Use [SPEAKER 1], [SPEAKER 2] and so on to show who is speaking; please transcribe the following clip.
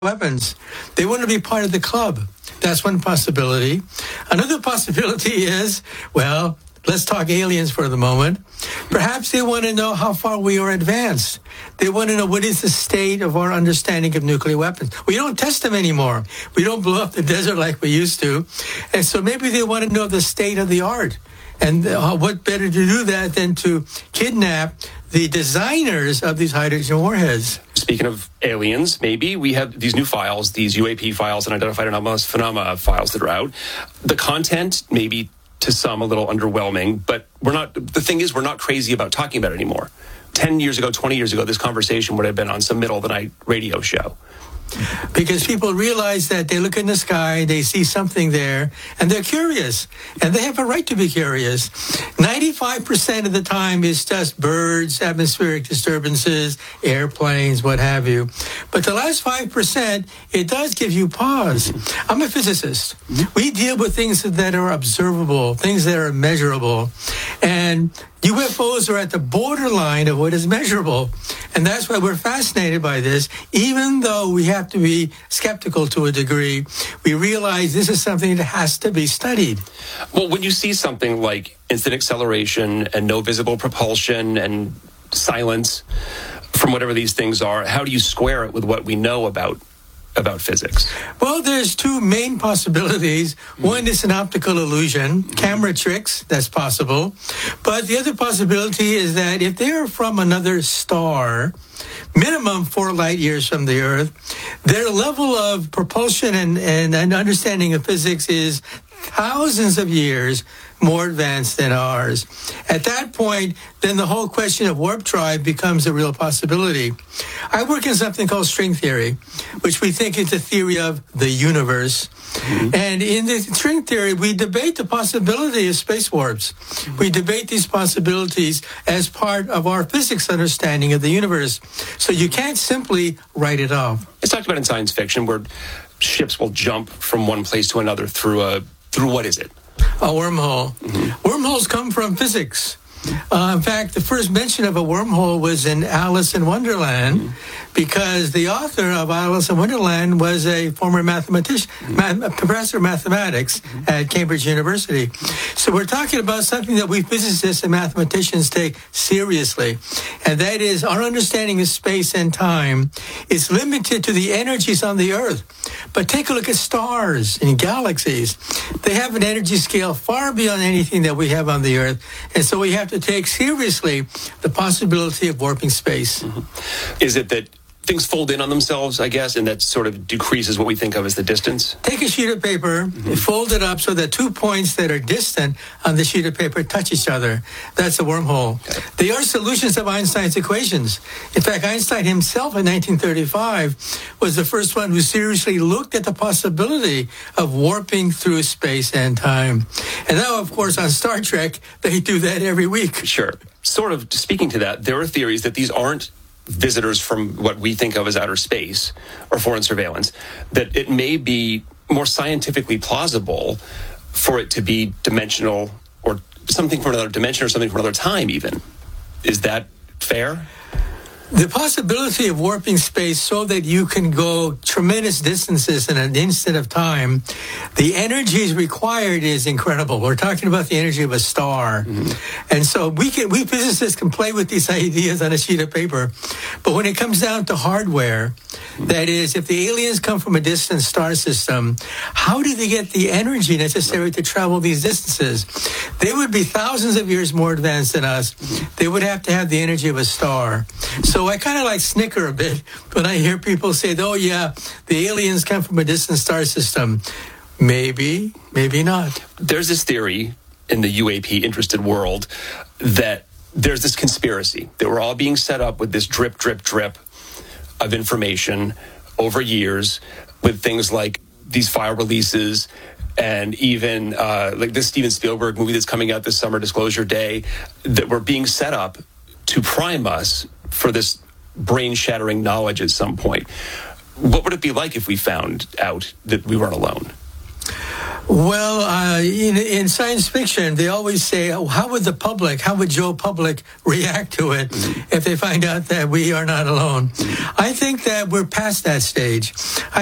[SPEAKER 1] weapons. They want to be part of the club. That's one possibility. Another possibility is, well, let's talk aliens for the moment. Perhaps they want to know how far we are advanced. They want to know what is the state of our understanding of nuclear weapons. We don't test them anymore. We don't blow up the desert like we used to. And so maybe they want to know the state of the art. And what better to do that than to kidnap the designers of these hydrogen warheads?
[SPEAKER 2] Speaking of aliens, maybe we have these new files, these UAP files and unidentified anomalous phenomena files that are out. The content, maybe to some a little underwhelming, but the thing is, we're not crazy about talking about it anymore. 10 years ago, 20 years ago, this conversation would have been on some middle of the night radio show.
[SPEAKER 1] Because people realize that they look in the sky, they see something there, and they're curious. And they have a right to be curious. 95% of the time is just birds, atmospheric disturbances, airplanes, what have you. But the last 5%, it does give you pause. I'm a physicist. We deal with things that are observable, things that are measurable. And UFOs are at the borderline of what is measurable. And that's why we're fascinated by this. Even though we have to be skeptical to a degree, we realize this is something that has to be studied.
[SPEAKER 2] Well, when you see something like instant acceleration and no visible propulsion and silence from whatever these things are, how do you square it with what we know about physics?
[SPEAKER 1] Well, there's two main possibilities. One is an optical illusion, camera tricks, that's possible. But the other possibility is that if they're from another star, minimum 4 light years from the Earth, their level of propulsion and understanding of physics is thousands of years more advanced than ours. At that point, then the whole question of warp drive becomes a real possibility. I work in something called string theory, which we think is the theory of the universe. And in the string theory, we debate the possibility of space warps. We debate these possibilities as part of our physics understanding of the universe. So you can't simply write it off.
[SPEAKER 2] It's talked about in science fiction where ships will jump from one place to another through what is it?
[SPEAKER 1] A wormhole. Wormholes come from physics. In fact, the first mention of a wormhole was in Alice in Wonderland, because the author of Alice in Wonderland was a former mathematician, professor of mathematics at Cambridge University. So we're talking about something that we physicists and mathematicians take seriously, and that is our understanding of space and time is limited to the energies on the Earth. But take a look at stars and galaxies. They have an energy scale far beyond anything that we have on the Earth, and so we have to take seriously the possibility of warping space.
[SPEAKER 2] Is it that things fold in on themselves, I guess, and that sort of decreases what we think of as the distance?
[SPEAKER 1] Take a sheet of paper, fold it up so that 2 points that are distant on the sheet of paper touch each other. That's a wormhole. Okay. They are solutions of Einstein's equations. In fact, Einstein himself in 1935 was the first one who seriously looked at the possibility of warping through space and time. And now, of course, on Star Trek, they do that every week.
[SPEAKER 2] Sure. Sort of speaking to that, there are theories that these aren't visitors from what we think of as outer space or foreign surveillance, that it may be more scientifically plausible for it to be dimensional or something from another dimension or something from another time even. Is that fair?
[SPEAKER 1] The possibility of warping space so that you can go tremendous distances in an instant of time, the energies required is incredible. We're talking about the energy of a star. And so we physicists can play with these ideas on a sheet of paper. But when it comes down to hardware, that is, if the aliens come from a distant star system, how do they get the energy necessary to travel these distances? They would be thousands of years more advanced than us. They would have to have the energy of a star. So I kind of like snicker a bit when I hear people say, oh, yeah, the aliens come from a distant star system. Maybe, maybe not.
[SPEAKER 2] There's this theory in the UAP interested world that there's this conspiracy that we're all being set up with this drip, drip, drip of information over years with things like these file releases and even like this Steven Spielberg movie that's coming out this summer, Disclosure Day, that we're being set up to prime us for this brain-shattering knowledge at some point. What would it be like if we found out that we weren't alone?
[SPEAKER 1] Well, in science fiction, they always say, oh, how would Joe Public react to it if they find out that we are not alone? I think that we're past that stage.